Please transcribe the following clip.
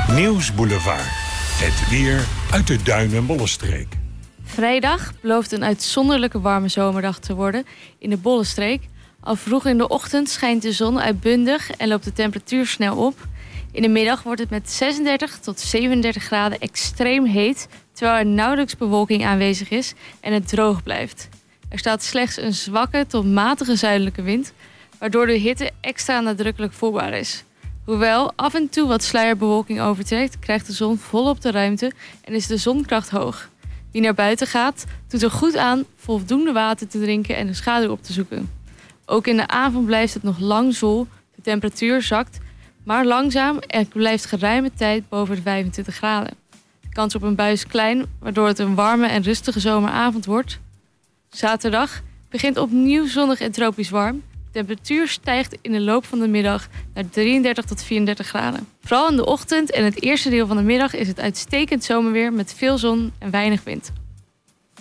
Nieuwsboulevard. Het weer uit de Duin- en Bollenstreek. Vrijdag belooft een uitzonderlijke warme zomerdag te worden in de Bollenstreek. Al vroeg in de ochtend schijnt de zon uitbundig en loopt de temperatuur snel op. In de middag wordt het met 36 tot 37 graden extreem heet, terwijl er nauwelijks bewolking aanwezig is en het droog blijft. Er staat slechts een zwakke tot matige zuidelijke wind, waardoor de hitte extra nadrukkelijk voelbaar is. Hoewel af en toe wat sluierbewolking overtrekt, krijgt de zon volop de ruimte en is de zonkracht hoog. Wie naar buiten gaat, doet er goed aan voldoende water te drinken en de schaduw op te zoeken. Ook in de avond blijft het nog lang zwoel, de temperatuur zakt, maar langzaam en blijft geruime tijd boven de 25 graden. De kans op een bui is klein, waardoor het een warme en rustige zomeravond wordt. Zaterdag begint opnieuw zonnig en tropisch warm. De temperatuur stijgt in de loop van de middag naar 33 tot 34 graden. Vooral in de ochtend en het eerste deel van de middag is het uitstekend zomerweer met veel zon en weinig wind.